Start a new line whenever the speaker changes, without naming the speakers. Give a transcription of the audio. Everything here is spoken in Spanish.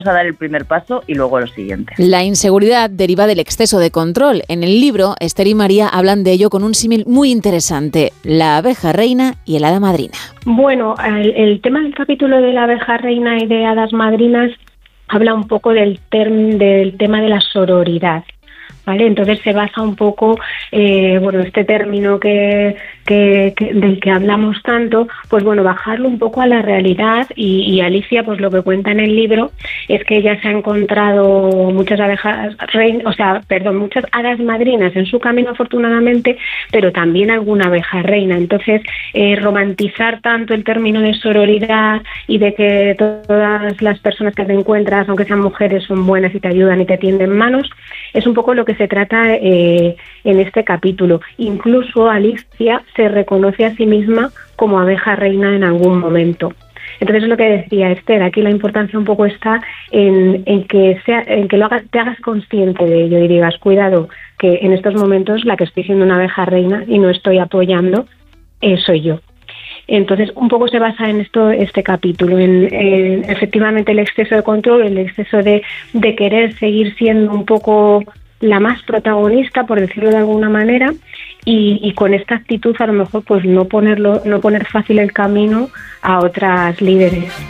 a dar el primer paso y luego lo siguiente.
La inseguridad deriva del exceso de control. En el libro, Esther y María hablan de ello con un símil muy interesante: la abeja reina y el hada madrina.
Bueno, el tema del capítulo de la abeja reina y de hadas madrinas habla un poco del tema de la sororidad, ¿vale? Entonces se basa un poco, este término del que hablamos tanto, pues bueno, bajarlo un poco a la realidad y Alicia, pues lo que cuenta en el libro es que ella se ha encontrado muchas muchas hadas madrinas en su camino, afortunadamente, pero también alguna abeja reina. Entonces, romantizar tanto el término de sororidad y de que todas las personas que te encuentras, aunque sean mujeres, son buenas y te ayudan y te tienden manos, es un poco lo que se trata en este capítulo. Incluso Alicia se reconoce a sí misma como abeja reina en algún momento. Entonces es lo que decía Esther, aquí la importancia un poco está en que te hagas consciente de ello y digas, cuidado, que en estos momentos la que estoy siendo una abeja reina y no estoy apoyando soy yo. Entonces, un poco se basa en esto este capítulo, en efectivamente el exceso de control, el exceso de querer seguir siendo un poco la más protagonista, por decirlo de alguna manera, y con esta actitud a lo mejor pues no poner fácil el camino a otras líderes.